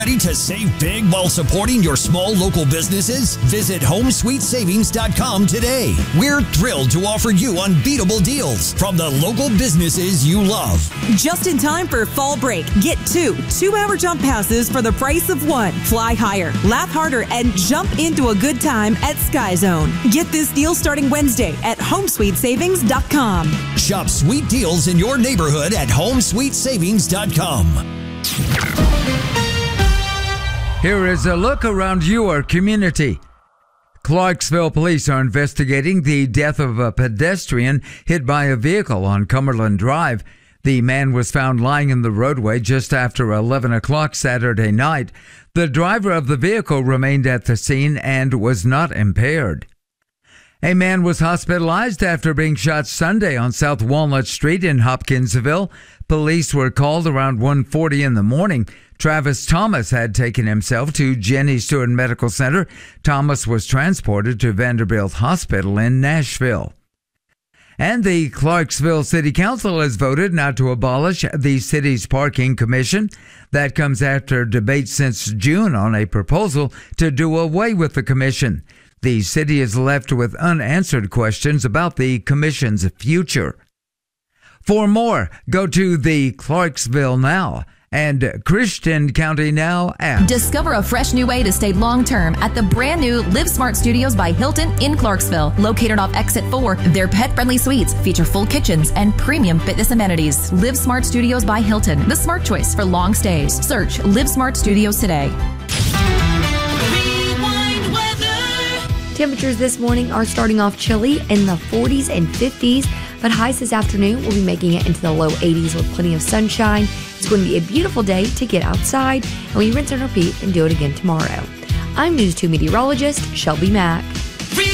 Ready to save big while supporting your small local businesses? Visit HomeSweetSavings.com today. We're thrilled to offer you unbeatable deals from the local businesses you love. Just in time for fall break, get 2-hour jump passes for the price of one. Fly higher, laugh harder, and jump into a good time at Sky Zone. Get this deal starting Wednesday at HomeSweetSavings.com. Shop sweet deals in your neighborhood at HomeSweetSavings.com. Here is a look around your community. Clarksville police are investigating the death of a pedestrian hit by a vehicle on Cumberland Drive. The man was found lying in the roadway just after 11 o'clock Saturday night. The driver of the vehicle remained at the scene and was not impaired. A man was hospitalized after being shot Sunday on South Walnut Street in Hopkinsville. Police were called around 1:40 in the morning. Travis Thomas had taken himself to Jenny Stewart Medical Center. Thomas was transported to Vanderbilt Hospital in Nashville. And the Clarksville City Council has voted not to abolish the city's parking commission. That comes after debate since June on a proposal to do away with the commission. The city is left with unanswered questions about the commission's future. For more, go to the Clarksville Now and Christian County Now app. Discover a fresh new way to stay long-term at the brand new Live Smart Studios by Hilton in Clarksville. Located off Exit 4, their pet-friendly suites feature full kitchens and premium fitness amenities. Live Smart Studios by Hilton, the smart choice for long stays. Search Live Smart Studios today. Temperatures this morning are starting off chilly in the 40s and 50s, but highs this afternoon will be making it into the low 80s with plenty of sunshine. It's going to be a beautiful day to get outside, and we rinse and repeat and do it again tomorrow. I'm News 2 meteorologist Shelby Mack.